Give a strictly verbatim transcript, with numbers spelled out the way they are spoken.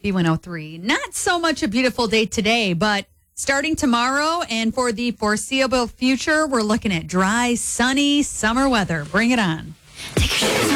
B one oh three. Not so much a beautiful day today, but starting tomorrow and for the foreseeable future, we're looking at dry, sunny summer weather. Bring it on.